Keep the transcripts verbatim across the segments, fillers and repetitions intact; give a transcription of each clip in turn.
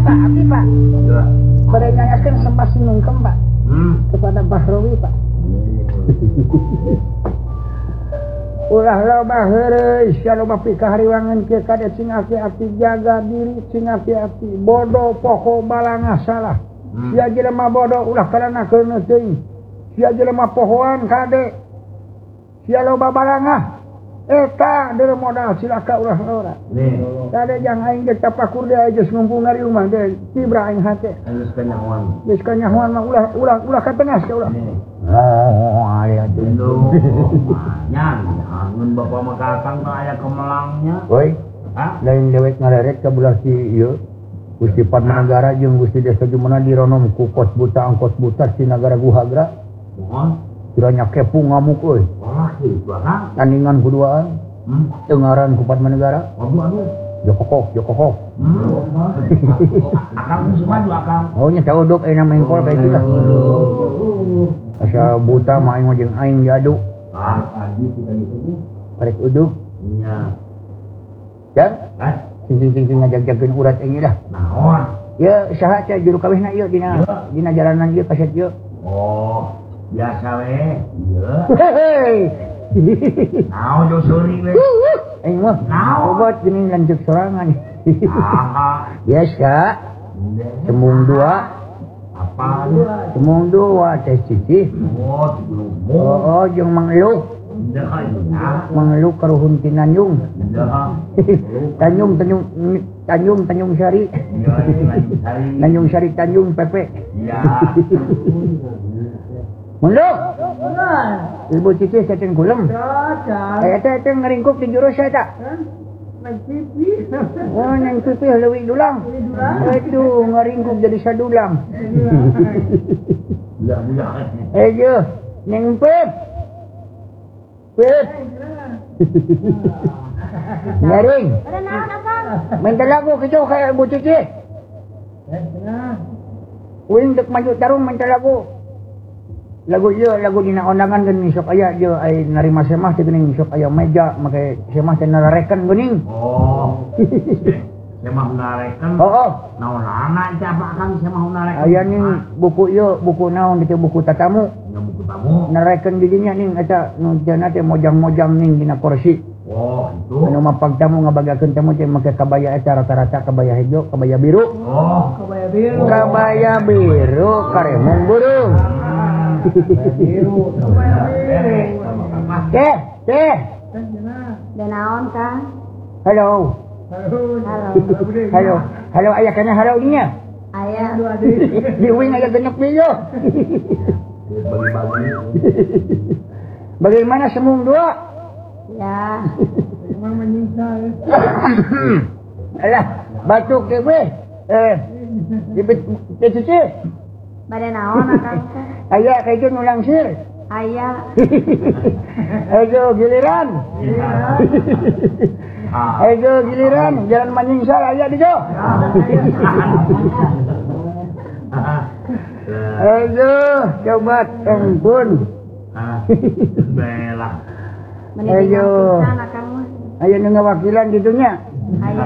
Pak, Abi Pak. Ya. Pada nyanyikan sempat sinungkem Pak. Hmm. Kepada Bahrawi Pak. Ulah loba heureuy, sia loba pikahariwangan kieu kade cing aki-aki jaga diri, cing aki-aki bodoh poho balangah salah. Hmm. Sia jelema bodoh ulah karanakeun teuing. Sia jelema pohoan kade. Sia loba balangah. Eta deure modal cilaka ulah ora. Nih. Kade jang aing geus tapakur deui geus ngumpul ngari rumah deui. Tibra aing hate. Geus kanyahoan. Geus kanyahoan mah ulah ulah ulah katengas ka ulah. Oh, aya dulu. Nyan, mun bapak mah kakang teh aya kemelangnya. Woi. Hah? Lain dewek ngareret ka belah si ieu. Gusti Padmanegara jeung Gusti Desa Jumana dironom ku kos buta angkos buta si nagara Guhagra. Mohon. Kiranya kepung ngamuk euy. Wah, kieu barang. Tandingan kuduaan. Hmm. Teu ngaran ku Padmanegara. Waduh aduh. Jokokok, jokokok. Hmm. Akang geus maju akang. Oh nya cauduk aya mengkol kayak gitu lah. Asa buta mah aing jeung aing diadu. Ah, adi kita gitu. Parek uduk. Nya. Ya? Hah? Cing-cing ngajak-jagkeun urat ini dah. Naon? Ya, saha teh juru kawihna ieu dina dina jalanan ieu kaset ieu. Oh, biasa we. Ieu. Hei. Naon jo suri we? Aing mah. Naon? Obat geuning lanjut sorangan. Aha. Biasa. Cemung dua. Apa? Cemung dua teh cici. Oh, oh, jeung Mang Elu. Mang Elu karuhun ti Nanyung. Tanjung Tanjung Tanjung Tanjung Sari. Tanjung Sari Tanjung Pepe. Iya. Mang Elu. Ibu cici cacing gulem. Eh teh teh ngaringkuk di jero saya tak? Nang pipi. Oh, nang pipi leuwih dulang. Itu ngaringkuk jadi sadulang. Iya, iya. Eh, je, neng pep. Pep. Nyaring. Ada naon akang? Main lagu kejauh kayak Bu Cici. Uing dek maju tarung main lagu. Lagu ieu lagu dina ondangan geuning sok aya ieu ai narima semah teh geuning sok aya meja make semah teh nararekan geuning. Oh. Semah nararekan. Oh, oh. Naonana teh apa kang semah nararekan? Aya ning buku ieu buku naon teh buku tatamu. Ya buku tamu. Nararekan di dinya ning eta nu cenah teh mojang-mojang ning dina kursi. Oh, itu. Anu mapag tamu ngabagakeun tamu teh make kabaya eta rata-rata kabaya hejo, kabaya biru. Oh, kabaya biru. Kabaya biru karemong burung. Biru. Teh, teh. Denaon Kang? Halo. Halo. Halo. Halo aya kana halo nya? Aya. Di wing aya genep ieu. Bagi-bagi. Bagaimana semung dua? Ya. Memang menyusah. Alah, batuk ke we. Eh. Dibet cici. Bade naon akang? Aya kayak nu langsir. Aya. Ayo giliran. Ayo giliran, jalan Manyingsal aya di jo. Ayo coba tempun. Belah. Ayo. Ayo nu ngawakilan gitunya. Aya.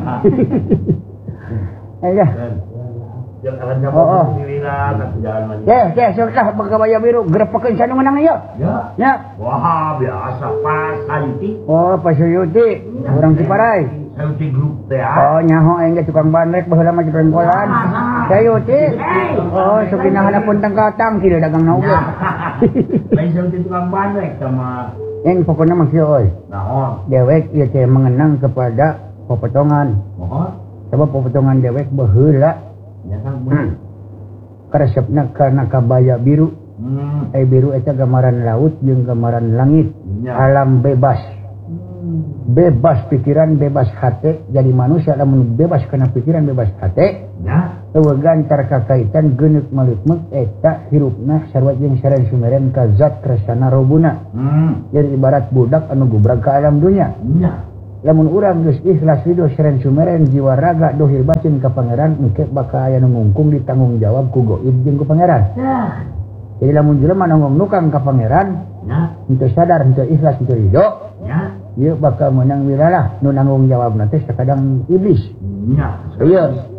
Ayo. Oh, oh. Ya, ya, sok kabaya biru grepekeun sanu menang ieu. Ya. Ya. Wah, biasa Pak Sayuti. Oh, Pak Sayuti. Urang Ciparai. Sayuti grup teh. Oh, nyaho aing ge tukang bandrek baheula mah jepengkolan. Sayuti. Oh, sok dina handapun tangkatang kieu dagang na oge. Lain Sayuti tukang bandrek sama yang pokoknya mah kieu euy. Naon? Dewek ieu teh mengenang kepada popotongan. Mohon. Coba popotongan dewek baheula. Ya kan bener. Karesepna karena kabaya biru. Hmm. Eh biru eta gambaran laut jeung gambaran langit. Ya. Alam bebas. Hmm. Bebas pikiran, bebas hate. Jadi manusia lamun bebas kana pikiran, bebas hate. Ya. Eueugan tar kakaitan geuneuk maleukmeuk eta hirupna sarua jeung sareng sumeren ka zat kresana robuna. Hmm. Jadi ibarat budak anu gubrag ka alam dunya. Ya. Lamun urang geus ikhlas ridho seren sumeren jiwa raga dohir batin ka pangeran engke bakal aya nu ngungkung ditanggung jawab ku gaib jeung ku pangeran. Ya. Jadi lamun jelema nongong nukang ka pangeran, ya, henteu sadar, henteu ikhlas, henteu ridho, ya, ieu bakal meunang wilalah nu nanggung jawabna teh sakadang iblis. Ya. Ieu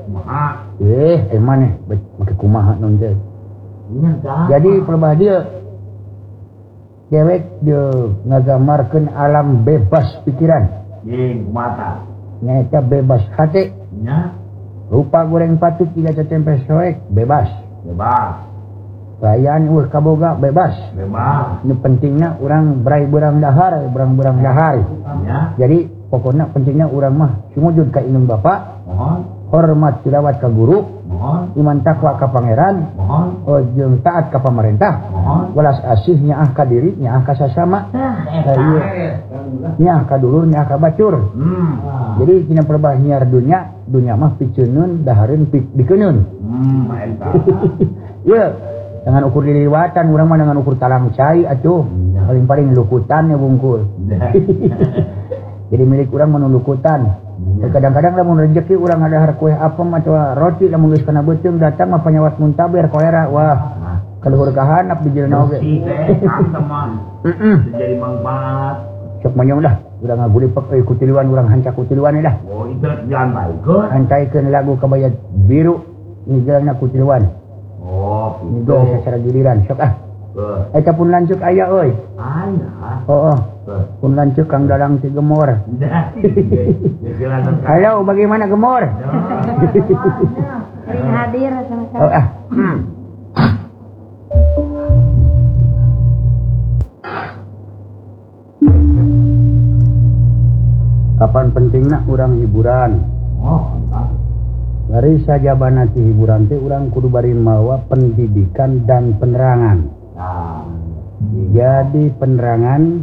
kumaha. Eh, emang nih, make kumaha nun teh. Jadi pelebah dia cewek dia ngagamarkeun alam bebas pikiran. Jeung mata. Nyaeta bebas hati. Nya. Rupa goreng patut tidak cetempe soek bebas. Bebas. Perayaan ulah kaboga bebas. Bebas. Nu pentingna urang berai berang dahar, berang-berang dahar. Ya. Jadi pokoknya pentingnya urang mah sumujud ka indung bapa. Mohon. Hormat tilawat ka guru. Mohon. Iman takwa ka pangeran. Mohon. Oh, jeung taat ka pamarentah. Mohon. Welas asih nyaah ka diri, nyaah ka sasama. Ieu. Nyaah ka dulur, nyaah ka bacur. Hmm. Jadi tina perbah nyiar dunya, dunya mah piceuneun dahareun dikeunun. Hmm, eta. Ieu. Dengan ukur diliwatan, orang mah dengan ukur talang cai atuh. Ya. Paling-paling lukutan ya bungkul. Ya. Jadi milik orang menulukutan. Ya. Kadang-kadang lamun rezeki orang ada har kue apem atau roti lamun geus kana beuteung datang mah panyawat muntaber kolera. Wah. Kaluhur kahanap di jelena oge. Am teman. Heeh. Jadi manfaat. Sok manyong dah. Urang ngagulipek euy kutiluan urang hancak kutiluan dah. Oh, itu jangan baikeun. Hancaikeun lagu kabayat biru ninggalna kutiluan. Oh, itu secara giliran sok ah. Heeh. Eta pun lanceuk aya euy. Aya. Heeh. Pun lanceuk Kang Dalang si Gemor. Halo, bagaimana Gemor? Sering hadir sama-sama. Oh ah. Hmm. Kapan pentingna urang hiburan? Oh, entah. Dari sajabana ti hiburan teh urang kudu bari mawa pendidikan dan penerangan. Nah, jadi penerangan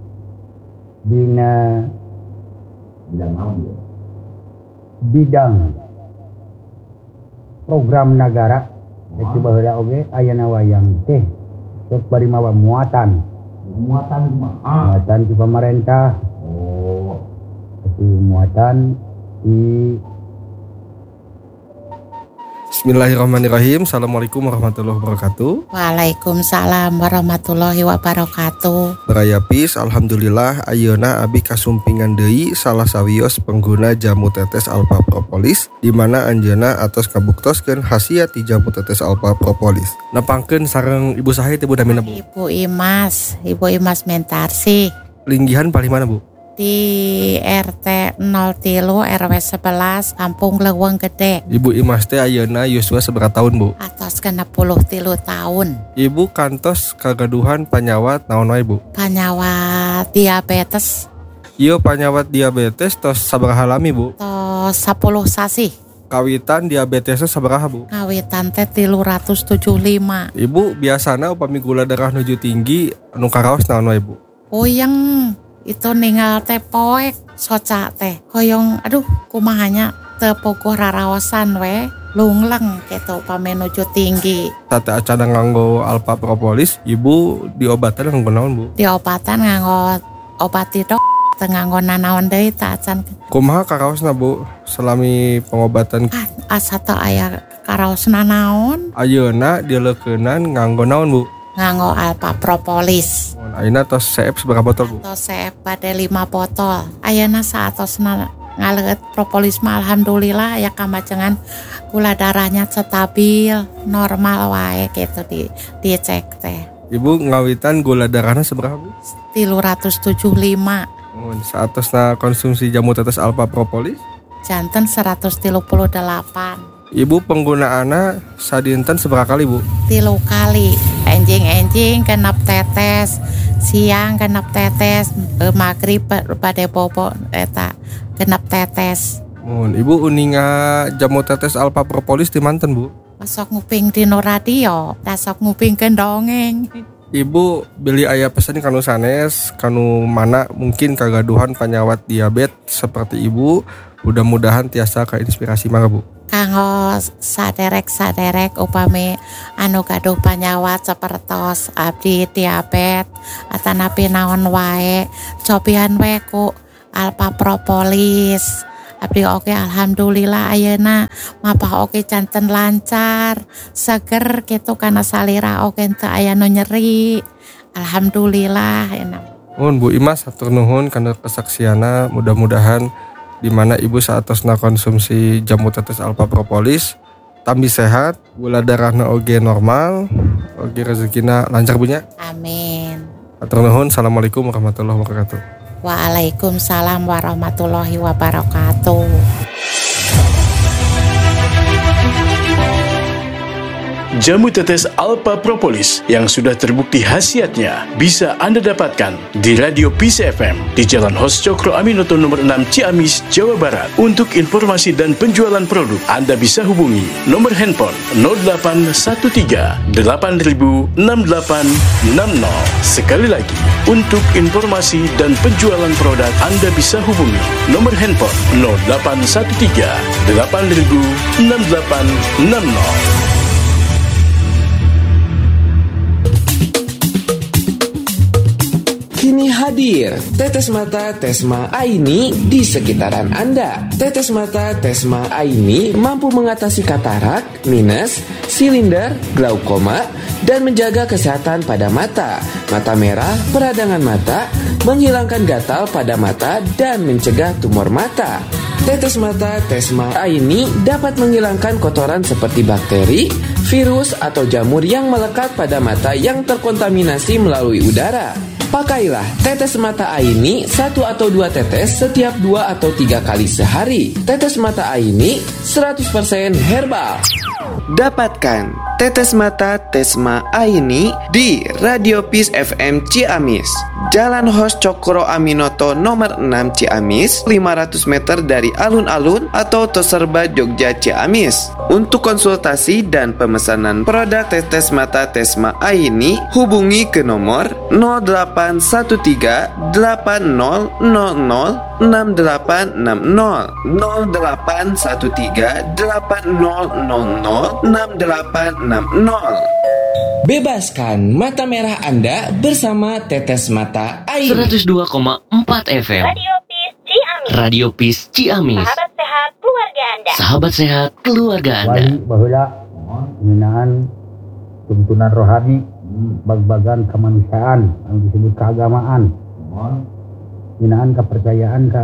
dina bidang naon ya? Bidang program nagara itu oh. Baheula oge aya wayang teh sok bari mawa muatan. Muatan kumaha? Muatan ti pamarentah. Oh. Itu muatan di Bismillahirrahmanirrahim. Assalamualaikum warahmatullahi wabarakatuh. Waalaikumsalam warahmatullahi wabarakatuh. Berayapis, alhamdulillah ayeuna abi kasumpingan deui salah sawios pengguna jamu tetes Alpha Propolis di mana anjeunna atos kabuktoskeun khasiat ti jamu tetes Alpha Propolis. Nepangkeun sareng Ibu saha teh Bu namina Bu? Ibu Imas, Ibu Imas Mentarsi. Linggihan paling mana Bu? Di R T nol tiga R W sebelas Kampung Leuweung Gede. Ibu Imas teh ayeuna yuswa sabaraha tahun Bu? Atos genep puluh tilu tahun. Ibu kantos kagaduhan panyawat naon wae Bu? Panyawat diabetes. Ieu panyawat diabetes tos sabaraha lami Bu? Tos sepuluh sasi. Kawitan diabetesnya sabaraha Bu? Kawitan teh tilu ratus tujuh puluh lima. Ibu biasana upami gula darah nuju tinggi anu karaos naon wae Bu? Puyeng. Itu ninggal teh poek soca teh hoyong aduh kumahanya teu pogoh raraosan we lungleng gitu upami nuju tinggi. Tate acana nganggo Alpha Propolis, ibu diobatan nganggo naon Bu? Diobatan nganggo obat tidok teu nganggo nanaon deui tah acan. Kumaha karaosna Bu salami pengobatan? Ah, asa teu aya karaosna naon. Ayeuna dileukeunan nganggo naon Bu? Nganggo Alpha Propolis. Ayeuna tos C F seberapa botol Bu? Tos C F bade lima botol. Ayeuna saatosna ngaleut propolis mah alhamdulillah ya kamacengan gula darahnya stabil, normal wae gitu di dicek teh. Ibu ngawitan gula darahna seberapa Bu? tilu ratus tujuh puluh lima. Mun saatosna konsumsi jamu tetes Alpha Propolis? Janten seratus tilu puluh delapan. Ibu penggunaanna sadinten seberapa kali Bu? Tilu kali. Enjing-enjing genep tetes, siang genep tetes, magrib bade bobo eta genep tetes. Mun Ibu uninga jamu tetes Alpha Propolis di manten Bu? Sok nguping dino radio, da sok ngupingkeun dongeng. Ibu beli aya pesan kanu sanes, kanu mana mungkin kagaduhan panyawat diabetes seperti Ibu, mudah-mudahan tiasa kainspirasi mangga Bu. Kanggo saderek-saderek upami anu gaduh panyawat sapertos abdi diabetes atanapi naon wae cobian we ku Alpha Propolis. Abdi oge alhamdulillah ayeuna mapah oge janten lancar, seger gitu kana salira oge teu aya nu nyeri. Alhamdulillah enak. Mun Bu Imas hatur nuhun kana kesaksiana, mudah-mudahan di mana ibu saatosna konsumsi jamu tetes alpha propolis tambi sehat, gula darahna oge normal, oge rezekina lancar punya. Amin. Hatur nuhun. Assalamualaikum warahmatullahi wabarakatuh. Waalaikumsalam warahmatullahi wabarakatuh. Jamu tetes Alpha Propolis yang sudah terbukti khasiatnya bisa Anda dapatkan di Radio Peace F M di Jalan Hos Cokro Aminoto nomor enam Ciamis, Jawa Barat. Untuk informasi dan penjualan produk, Anda bisa hubungi nomor handphone nol delapan satu tiga delapan nol enam delapan enam nol. Sekali lagi, untuk informasi dan penjualan produk, Anda bisa hubungi nomor handphone nol delapan satu tiga delapan nol enam delapan enam nol. Kini hadir Tetes Mata Tesma Aini di sekitaran Anda. Tetes Mata Tesma Aini mampu mengatasi katarak, minus, silinder, glaukoma, dan menjaga kesehatan pada mata, mata merah, peradangan mata, menghilangkan gatal pada mata, dan mencegah tumor mata. Tetes Mata Tesma Aini dapat menghilangkan kotoran seperti bakteri, virus, atau jamur yang melekat pada mata yang terkontaminasi melalui udara. Pakailah tetes mata Aini satu atau dua tetes setiap dua atau tiga kali sehari. Tetes mata Aini seratus persen herbal. Dapatkan tetes mata Tesma Aini di Radio Peace F M Ciamis, Jalan Hos Cokro Aminoto nomor enam Ciamis, lima ratus meter dari alun-alun atau Toserba Jogja Ciamis. Untuk konsultasi dan pemesanan produk tetes mata Tesma Aini, hubungi ke nomor nol delapan satu tiga delapan nol nol nol enam delapan enam nol nol delapan satu tiga delapan nol nol nol enam delapan enam nol. Bebaskan mata merah Anda bersama Tetes Mata Aini. seratus dua koma empat F M Radio Peace Ciamis. Radio Peace Ciamis. Sahabat sehat keluarga Anda. Sahabat sehat keluarga Anda. Wali baheula pembinaan tuntunan rohani bag-bagan kemanusiaan yang disebut keagamaan. Pembinaan kepercayaan ke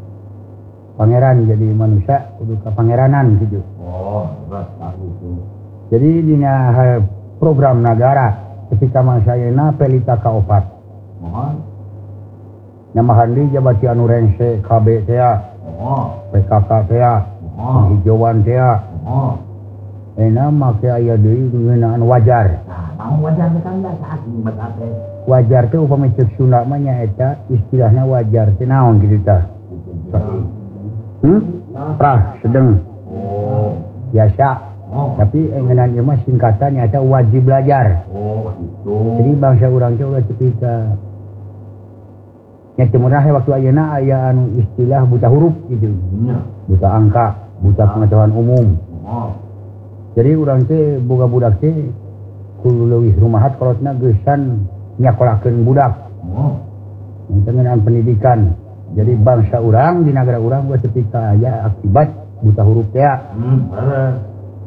pangeran jadi manusia kudu kepangeranan gitu. Oh, itu. Jadi dina program negara ketika mangsayana pelita kaopat. Mohon. Namahan di jabati anu rense K B teh. Oh. P K K teh. Oh. Hijauan teh. Oh. Ena make aya deui ngeunaan wajar. Nah, wajar kan saat ibadah teh. Wajar teh upami ceuk Sunda mah nyaeta istilahna wajar teh naon kitu tah. Hmm? Prah sedeng. Oh. Biasa. Oh. Tapi ngeunaan ieu mah singkatan nyaeta wajib belajar. Oh, gitu. Jadi bangsa urang teh ulah cepika. Nya teu murah waktu ayeuna aya anu istilah buta huruf gitu. Buta angka, buta pengetahuan umum. Oh. Jadi urang teh boga budak teh kudu leuwih rumahat kolotna geusan nyakolakeun budak. Oh. Ngeunaan pendidikan. Jadi bangsa urang di nagara urang gua cepika aya akibat buta huruf teh. Hmm, bener.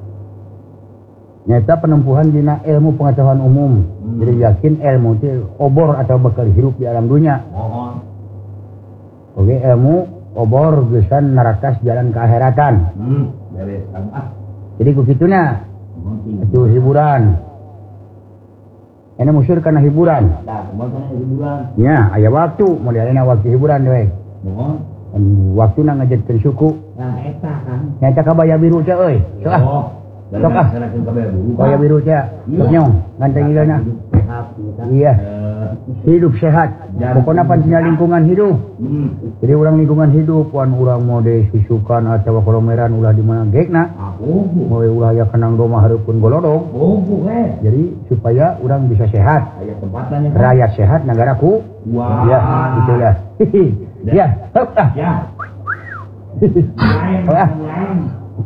Nyata penempuhan dina ilmu pengetahuan umum. Hmm. Jadi yakin ilmu itu obor atau bakal hidup di alam dunia. Oh. Oke, ilmu obor gesan narakas jalan ke akhiratan. Hmm. Jadi begitunya. Hmm. Itu hiburan. Ini musir karena hiburan. Nah, karena hiburan. Ya, aya waktu, muliana waktu hiburan we. Oh. Waktu na ngajadkeun suku. Nah, eta kan. Nyata kabaya biru teh euy. Soah. Oh. Sok ah, kaya biru cia, sok nyong, nganteng ilana. Iya, hidup sehat. Pokoknya pancinya lingkungan hidup. Jadi orang lingkungan hidup, wan orang mode susukan atau kolomeran ulah di mana gekna. Mau ulah ya kenang doma harupun golodong. Jadi supaya orang bisa sehat. Rakyat sehat, negaraku. Ya, itulah. Ya, sok ah. Ya.